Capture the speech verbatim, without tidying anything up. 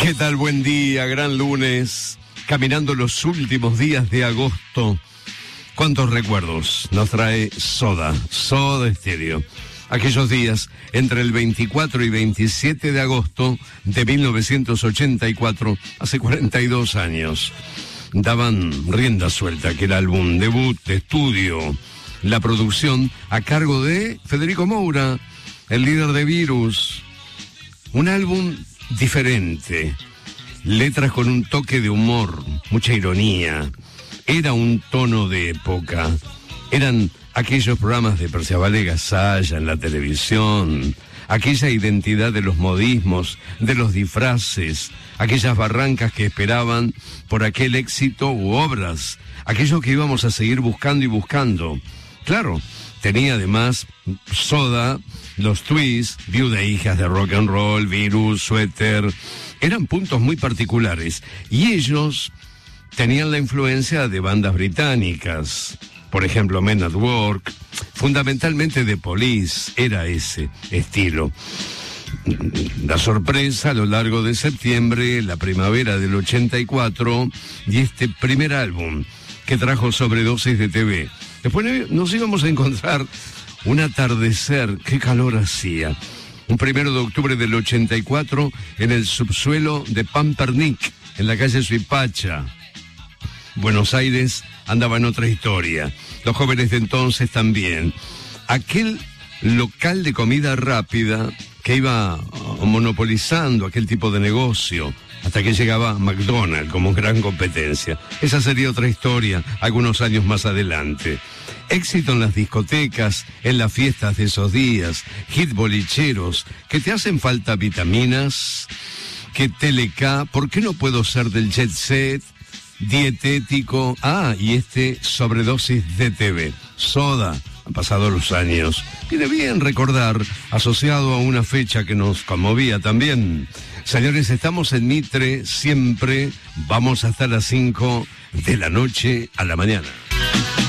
¿Qué tal? Buen día, gran lunes, caminando los últimos días de agosto. ¿Cuántos recuerdos nos trae Soda, Soda Stereo? Aquellos días entre el veinticuatro y veintisiete de agosto de mil novecientos ochenta y cuatro, hace cuarenta y dos años, daban rienda suelta a aquel álbum debut de estudio, la producción a cargo de Federico Moura, el líder de Virus. Un álbum diferente, letras con un toque de humor, mucha ironía. Era un tono de época. Eran aquellos programas de Perciabal Gasalla en la televisión, aquella identidad de los modismos, de los disfraces, aquellas barrancas que esperaban por aquel éxito u obras, aquello que íbamos a seguir buscando y buscando. Claro, tenía además Soda, los Twists, Viuda e Hijas de Rock and Roll, Virus, Suéter. Eran puntos muy particulares y ellos tenían la influencia de bandas británicas, por ejemplo Men at Work, fundamentalmente de Police, era ese estilo. La sorpresa a lo largo de septiembre, la primavera del ochenta y cuatro, y este primer álbum que trajo Sobredosis de T V. Después nos íbamos a encontrar un atardecer, qué calor hacía. Un primero de octubre del ochenta y cuatro en el subsuelo de Pampernick, en la calle Suipacha. Buenos Aires andaba en otra historia. Los jóvenes de entonces también. Aquel local de comida rápida que iba monopolizando aquel tipo de negocio, hasta que llegaba McDonald's como gran competencia. Esa sería otra historia, algunos años más adelante. Éxito en las discotecas, en las fiestas de esos días, hit bolicheros, que te hacen falta vitaminas, que Teleca, ¿por qué no puedo ser del jet set? Dietético, ah, y este Sobredosis de T V. Soda, han pasado los años. Viene bien recordar, asociado a una fecha que nos conmovía también. Señores, estamos en Mitre, siempre vamos hasta las cinco de la noche a la mañana.